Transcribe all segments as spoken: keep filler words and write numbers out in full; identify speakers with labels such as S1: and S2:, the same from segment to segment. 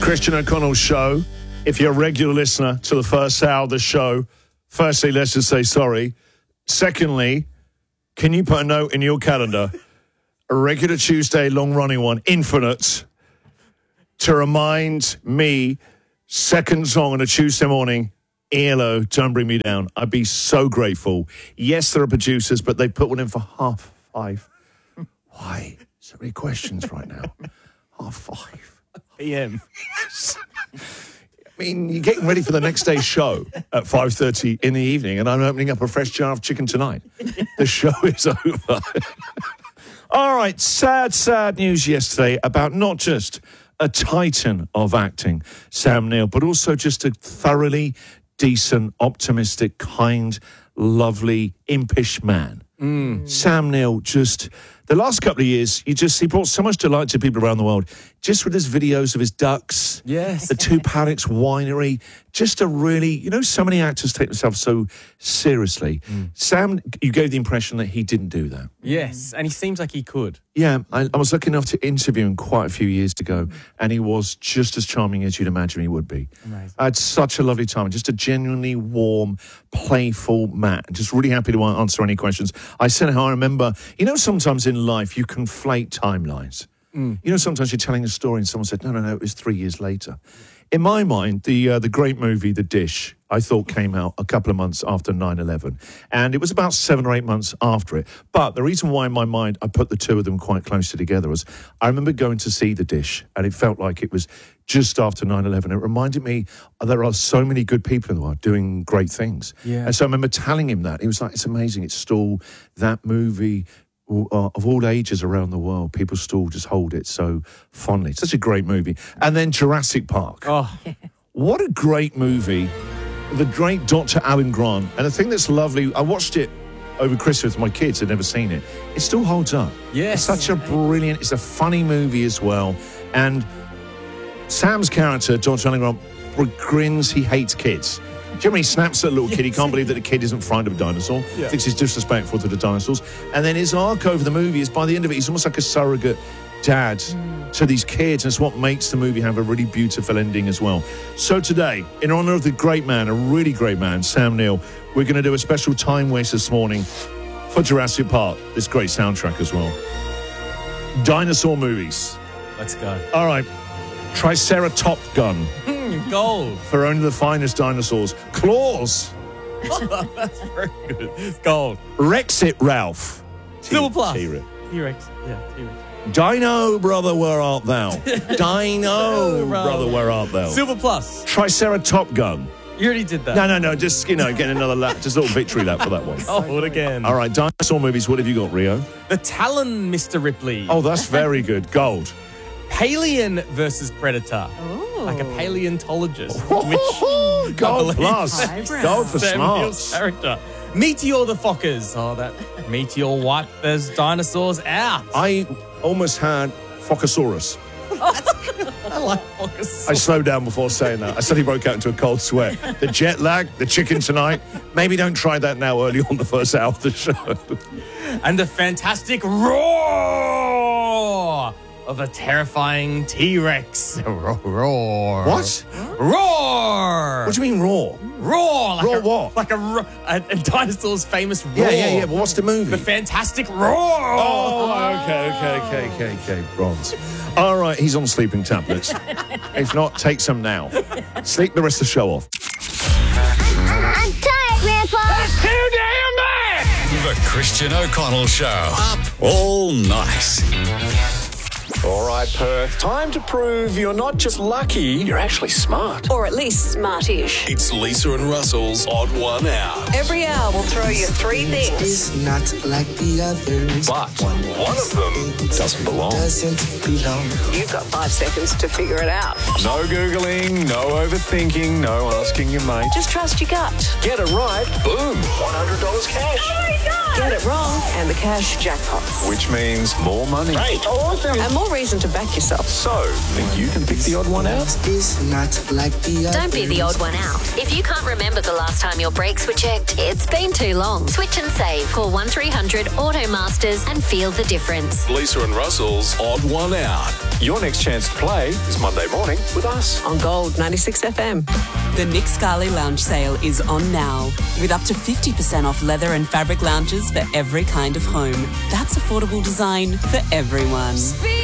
S1: Christian O'Connell Show. If you're a regular listener to the first hour of the show, firstly, let's just say sorry. Secondly, can you put a note in your calendar, a regular Tuesday long-running one, Infinite, to remind me, second song on a Tuesday morning, E L O, Don't Bring Me Down. I'd be so grateful. Yes, there are producers, but they put one in for half five. Why? So many questions right now. Half five.
S2: P M.
S1: Yes. I mean, you're getting ready for the next day's show at five thirty in the evening, and I'm opening up a fresh jar of chicken tonight. The show is over. All right, sad, sad news yesterday about not just a titan of acting, Sam Neill, but also just a thoroughly decent, optimistic, kind, lovely, impish man. Mm. Sam Neill, just the last couple of years, you just he brought so much delight to people around the world. Just with his videos of his ducks,
S2: yes,
S1: the Two Paddocks Winery, just a really, you know, so many actors take themselves so seriously. Mm. Sam, you gave the impression that he didn't do that.
S2: Yes, and he seems like he could.
S1: Yeah, I, I was lucky enough to interview him quite a few years ago, and he was just as charming as you'd imagine he would be.
S2: Amazing.
S1: I had such a lovely time, just a genuinely warm, playful man, just really happy to answer any questions. I said how I remember, you know, sometimes in life you conflate timelines. Mm. You know, sometimes you're telling a story and someone said, no, no, no, it was three years later. In my mind, the uh, the great movie, The Dish, I thought came out a couple of months after nine eleven. And it was about seven or eight months after it. But the reason why in my mind I put the two of them quite closely together was I remember going to see The Dish, and it felt like it was just after nine eleven. It reminded me there are so many good people in the world doing great things.
S2: Yeah.
S1: And so I remember telling him that. He was like, it's amazing. It's still that movie... Uh, of all ages around the world, people still just hold it so fondly. It's such a great movie. And then Jurassic Park.
S2: Oh,
S1: what a great movie. The great Doctor Alan Grant. And the thing that's lovely, I watched it over Christmas with my kids. They'd never seen it. It still holds up.
S2: yes.
S1: It's such a brilliant, it's a funny movie as well. And Sam's character, Doctor Alan Grant, grins, he hates kids. Do you remember he snaps at a little
S2: yes.
S1: kid? He can't believe that the kid isn't frightened of a dinosaur.
S2: Yeah.
S1: Thinks he's disrespectful to the dinosaurs. And then his arc over the movie is, by the end of it, he's almost like a surrogate dad mm. to these kids. And it's what makes the movie have a really beautiful ending as well. So today, in honor of the great man, a really great man, Sam Neill, we're going to do a special time waste this morning for Jurassic Park. This great soundtrack as well. Dinosaur movies.
S2: Let's go.
S1: All right. Triceratop gun.
S2: Gold.
S1: For only the finest dinosaurs. Claws.
S2: Oh, that's very good. Gold.
S1: Rexit Ralph.
S2: Silver plus.
S1: T-Rex.
S2: T-Rex. Yeah, T-Rex.
S1: Dino, brother, where art thou? Dino, brother, where art thou?
S2: Silver plus.
S1: Triceratop gun.
S2: You already did that.
S1: No, no, no. Just, you know, get another lap. Just a little victory lap for that one.
S2: Gold again.
S1: All right, dinosaur movies. What have you got, Rio?
S2: The Talon, Mister Ripley.
S1: Oh, that's very good. Gold.
S2: Paleo versus Predator.
S3: Ooh.
S2: Like a paleontologist.
S1: Oh,
S2: which
S1: gold plus.
S3: Highbrow.
S1: Gold for
S2: Sam Neill's
S1: smarts.
S2: character. Meteor the Fockers. Oh, that meteor wiped those dinosaurs out.
S1: I almost had Focosaurus.
S2: I like Fockers.
S1: I slowed down before saying that. I suddenly broke out into a cold sweat. The jet lag, the chicken tonight. Maybe don't try that now early on the first hour of the show.
S2: And the fantastic roar of a terrifying T-Rex. Roar.
S1: What?
S2: Roar.
S1: What do you mean raw?
S2: Roar. Like
S1: Roar
S2: a,
S1: what?
S2: Like a, ro- a, a dinosaur's famous roar.
S1: Yeah, yeah, yeah. But what's the movie?
S2: The fantastic roar.
S1: Oh, okay, okay, okay, okay, okay. Bronze. All right, he's on sleeping tablets. If not, take some now. Sleep the rest of the show off.
S4: I'm tired, Grandpa.
S5: That's too damn bad! The Christian O'Connell Show. Up all night.
S6: All right, Perth. Time to prove you're not just lucky, you're actually smart.
S7: Or at least smartish.
S5: It's Lisa and Russell's Odd One Out.
S7: Every hour we'll throw you three things.
S8: Is not like the others.
S6: But one of them doesn't belong.
S8: Doesn't belong.
S7: You've got five seconds to figure it out.
S6: No Googling, no overthinking, no asking your mate.
S7: Just trust your gut.
S6: Get it right, boom, one hundred dollars cash.
S7: Get it wrong, and the cash jackpots.
S6: Which means more money.
S4: Awesome.
S7: And more reason to back yourself.
S6: So, think you can pick the odd one out?
S8: Is not like the others.
S3: Don't be the odd one out. If you can't remember the last time your brakes were checked, it's been too long. Switch and save. Call one three hundred Auto Masters and feel the difference.
S6: Lisa and Russell's Odd One Out. Your next chance to play is Monday morning with us.
S7: On Gold ninety-six F M.
S9: The Nick Scali Lounge sale is on now, with up to fifty percent off leather and fabric lounges for every kind of home. That's affordable design for everyone.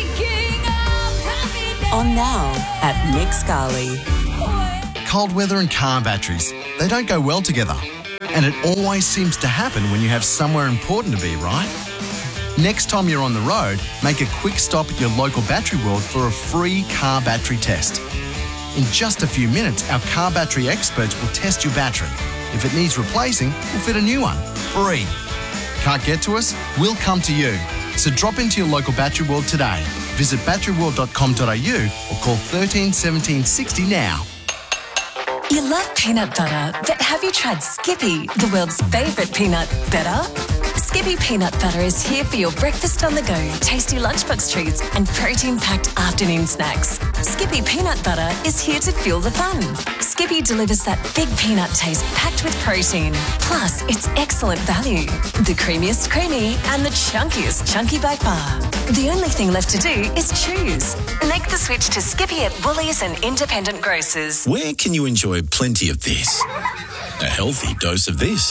S9: On now at Nick Scali.
S10: Cold weather and car batteries, they don't go well together. And it always seems to happen when you have somewhere important to be, right? Next time you're on the road, make a quick stop at your local Battery World for a free car battery test. In just a few minutes, our car battery experts will test your battery. If it needs replacing, we'll fit a new one, free. Can't get to us? We'll come to you. So drop into your local Battery World today. Visit battery world dot com dot a u or call thirteen seventeen sixty now.
S11: You love peanut butter, but have you tried Skippy, the world's favourite peanut butter? Skippy peanut butter is here for your breakfast on the go, tasty lunchbox treats and protein-packed afternoon snacks. Skippy peanut butter is here to fuel the fun. Skippy delivers that big peanut taste packed with protein. Plus, it's excellent value. The creamiest creamy and the chunkiest chunky by far. The only thing left to do is choose. Make the switch to Skippy at Woolies and independent grocers.
S5: Where can you enjoy plenty of this? A healthy dose of this.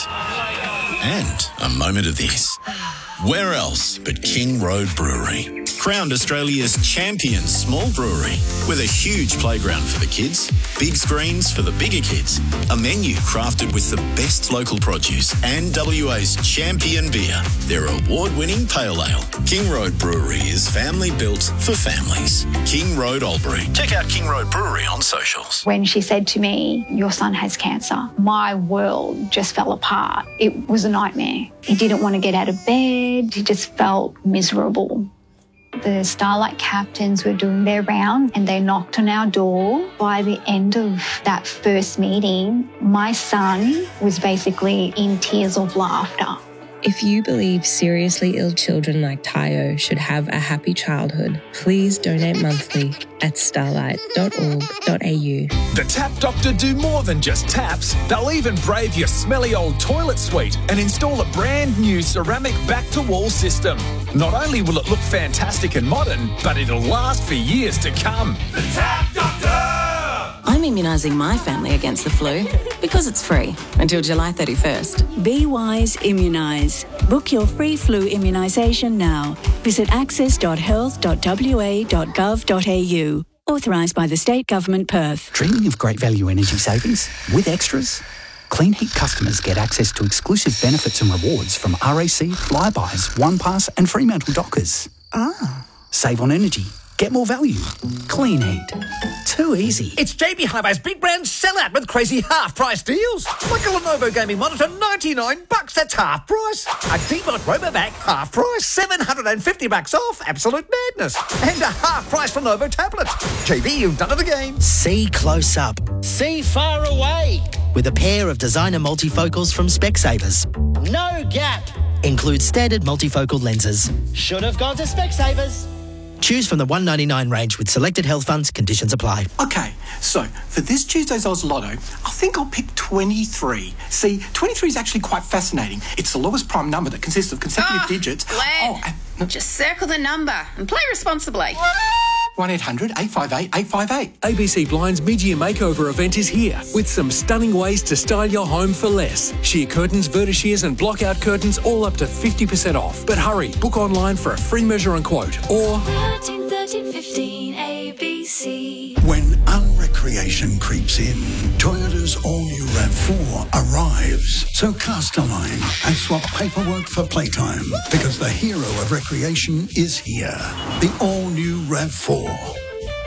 S5: And a moment of this. Where else but King Road Brewery? Crowned Australia's champion small brewery with a huge playground for the kids, big screens for the bigger kids, a menu crafted with the best local produce and W A's champion beer, their award-winning pale ale. King Road Brewery is family built for families. King Road Albury. Check out King Road Brewery on socials.
S12: When she said to me, "Your son has cancer," my world just fell apart. It was a nightmare. He didn't want to get out of bed. He just felt miserable. The Starlight captains were doing their round and they knocked on our door. By the end of that first meeting, my son was basically in tears of laughter.
S13: If you believe seriously ill children like Tayo should have a happy childhood, please donate monthly at starlight dot org dot a u.
S14: The Tap Doctor do more than just taps. They'll even brave your smelly old toilet suite and install a brand new ceramic back-to-wall system. Not only will it look fantastic and modern, but it'll last for years to come. The Tap Doctor!
S15: I'm immunising my family against the flu because it's free until July thirty-first.
S16: Be wise, immunise. Book your free flu immunisation now. Visit access dot health dot w a dot gov dot a u. Authorised by the State Government, Perth.
S17: Dreaming of great value energy savings with extras? Clean Heat customers get access to exclusive benefits and rewards from R A C, Flybuys, OnePass and Fremantle Dockers.
S18: Ah.
S17: Save on energy. Get more value. Clean Heat. Too easy.
S18: It's J B Hi-Fi's big brand sellout with crazy half-price deals. Like a Lenovo gaming monitor, ninety-nine bucks, that's half price. A D-Bot RoboVac, half price, seven hundred fifty bucks off, absolute madness. And a half-price Lenovo tablet. J B, you've done it again.
S19: See close up. See far away. With a pair of designer multifocals from Specsavers. No gap. Includes standard multifocal lenses. Should have gone to Specsavers. Choose from the one ninety-nine range with selected health funds. Conditions apply.
S20: Okay, so for this Tuesday's Oz Lotto, I think I'll pick twenty-three. See, twenty-three is actually quite fascinating. It's the lowest prime number that consists of consecutive
S21: oh,
S20: digits.
S21: Glenn, oh, uh, no. Just circle the number and play responsibly.
S20: one eight hundred eight five eight eight five eight.
S22: A B C Blind's mid-year makeover event is here with some stunning ways to style your home for less. Sheer curtains, vertishears and block-out curtains all up to fifty percent off. But hurry, book online for a free measure and quote or
S23: thirteen thirteen fifteen A B C.
S24: When unrecreation creeps in, Toyota's all-new RAV four arrives. So cast a line and swap paperwork for playtime because the hero of recreation is here. The all-new RAV four.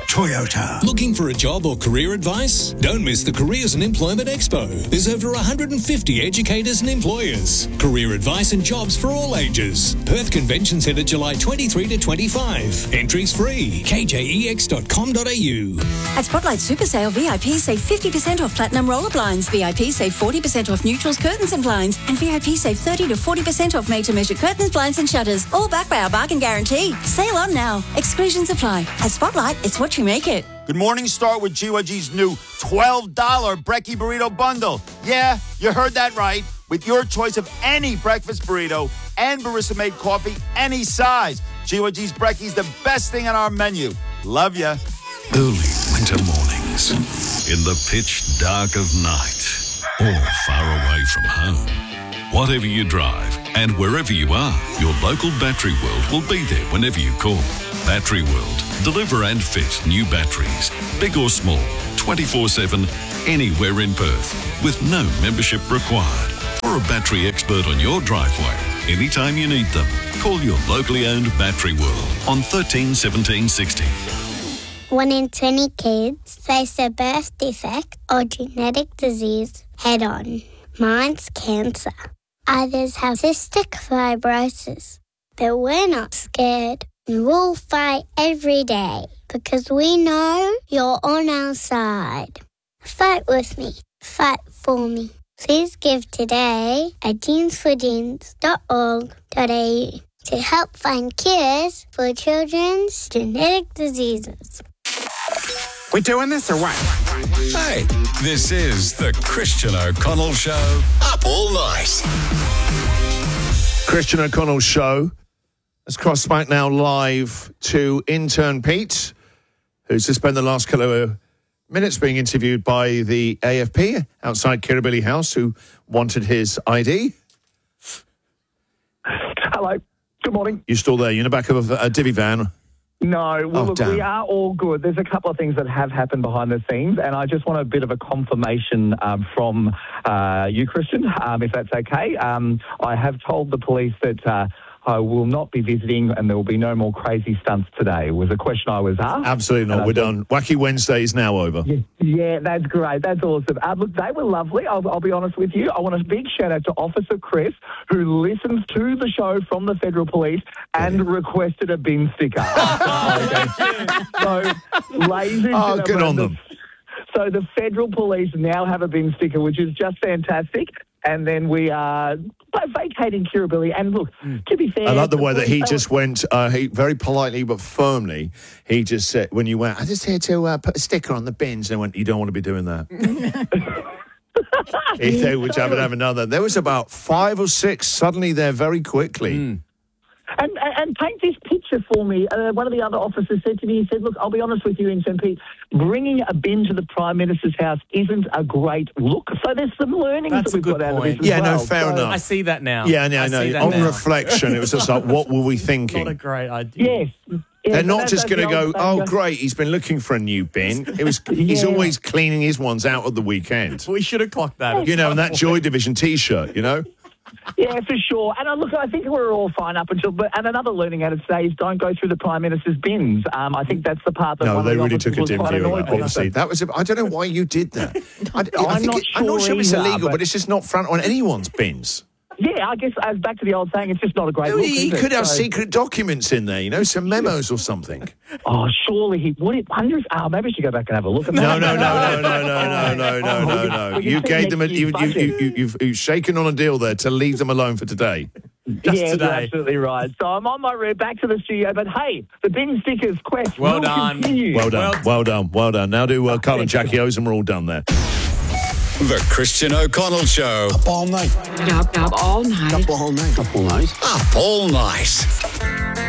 S24: Toyota.
S1: Looking for a job or career advice? Don't miss the Careers and Employment Expo. There's over one hundred fifty educators and employers. Career advice and jobs for all ages. Perth Convention Centre, July twenty-third to twenty-fifth. Entries free. k j e x dot com dot a u.
S2: At Spotlight Super Sale, V I P save fifty percent off Platinum Roller Blinds. V I P save forty percent off Neutrals, Curtains and Blinds. And V I P save thirty to forty percent off made-to-measure curtains, blinds and shutters. All backed by our bargain guarantee. Sale on now. Exclusions apply. At Spotlight, it's what you make it.
S4: Good morning, start with G Y G's new twelve dollars Brekkie Burrito Bundle. Yeah, you heard that right. With your choice of any breakfast burrito and barista-made coffee, any size. G Y G's Brekkie's the best thing on our menu. Love ya.
S24: Early winter mornings, in the pitch dark of night, or far away from home. Whatever you drive and wherever you are, your local Battery World will be there whenever you call. Battery World. Deliver and fit new batteries, big or small, twenty-four seven, anywhere in Perth, with no membership required. For a battery expert on your driveway, anytime you need them, call your locally owned Battery World on thirteen seventeen sixty.
S8: One in twenty kids face a birth defect or genetic disease head on. Mine's cancer. Others have cystic fibrosis. But we're not scared. We'll fight every day because we know you're on our side. Fight with me. Fight for me. Please give today at jeans for jeans dot org dot a u to help find cures for children's genetic diseases.
S25: We doing this or what?
S24: Hey, this is the Christian O'Connell Show. Up all night.
S26: Christian O'Connell Show. Let's cross back now live to intern Pete, who's just spent the last couple of minutes being interviewed by the A F P outside Kirribilli House, who wanted his I D.
S27: Hello. Good morning.
S26: You still there? You're in the back of a, a divvy van?
S27: No, well,
S26: Oh,
S27: look,
S26: damn.
S27: we are all good. There's a couple of things that have happened behind the scenes, and I just want a bit of a confirmation um, from uh, you, Christian, um, if that's okay. Um, I have told the police that uh, I will not be visiting and there will be no more crazy stunts today, was a question I was asked.
S26: Absolutely not.
S27: And I
S26: We're
S27: thought-
S26: done. Wacky Wednesday is now over.
S27: Yeah, yeah, that's great. That's awesome. Uh, look, they were lovely. I'll, I'll be honest with you. I want a big shout out to Officer Chris, who listens to the show from the Federal Police and requested a bin sticker. Okay. So, ladies and
S26: Oh,
S27: gentlemen,
S26: good on
S27: the-
S26: them.
S27: So the Federal Police now have a bin sticker, which is just fantastic. And then we are vacating Kirribilli. And look, to be fair,
S26: I like the way that he
S27: police-
S26: just went, uh, he very politely but firmly, he just said, when you went, I just here to uh, put a sticker on the bins, and I went, you don't want to be doing that. If they would have, have another. There was about five or six suddenly there very quickly.
S27: And, and, and paint this picture for me. Uh, one of the other officers said to me, he said, look, I'll be honest with you, in Saint Pete, bringing a bin to the Prime Minister's house isn't a great look. So there's some learnings
S28: That's
S27: that
S28: a
S27: we've
S28: good
S27: got out of this
S28: point.
S27: as
S26: Yeah,
S27: well.
S26: no, fair
S27: So-
S26: enough.
S28: I see that now.
S26: Yeah, no,
S28: I
S26: no.
S28: see that
S26: On
S28: now.
S26: reflection, it was just like, what were we thinking?
S28: Not a great idea.
S27: Yes.
S26: They're
S27: so
S26: not
S27: that's-
S26: just
S27: that's
S26: going to
S27: the
S26: go,
S27: old
S26: oh,
S27: saying.
S26: great, he's been looking for a new bin. It was, He's
S27: Yeah.
S26: always cleaning his ones out at the weekend.
S28: We should have clocked that.
S26: You know, and that Joy Division T-shirt, you know?
S27: Yeah, for sure. And uh, look, I think we're all fine up until. But and another learning out of today is don't go through the Prime Minister's bins. Um, I think that's the part that
S26: No,
S27: one
S26: they
S27: of the
S26: really
S27: officers
S26: took a
S27: was
S26: dim
S27: quite
S26: view of
S27: annoyed
S26: that,
S27: with.
S26: obviously. That was, a, I don't know why you did that. I, I
S27: I'm
S26: think
S27: not
S26: it- I'm not
S27: sure
S26: sure it's
S27: either,
S26: illegal, but,
S27: but-
S26: it's just not front on anyone's bins.
S27: Yeah, I guess as back to the old saying, it's just not a great
S26: No,
S27: look.
S26: he
S27: is it?
S26: could have
S27: So-
S26: secret documents in there, you know, some memos or something.
S27: Oh, surely he would. It wonder if. Oh, maybe I should go back and have a look at
S26: No,
S27: that.
S26: no, no, no, no, no, no, no, no, no, no.
S27: We can
S26: You
S27: see
S26: gave
S27: next
S26: them a,
S27: year's
S26: you, you,
S27: budget.
S26: you, you, you've, you've shaken on a deal there to leave them alone for today.
S27: yeah,
S28: today.
S27: you're absolutely right. So I'm on my route back to the studio. But hey, the bin stickers quest
S28: Well
S27: will
S28: done.
S27: continue.
S26: Well done, well done, well done. Now do uh, Carl and Jackie O's and we're all done there.
S24: The Christian O'Connell Show. Up all night.
S29: Up, up all night.
S24: Up all night. Up all night. Up all night.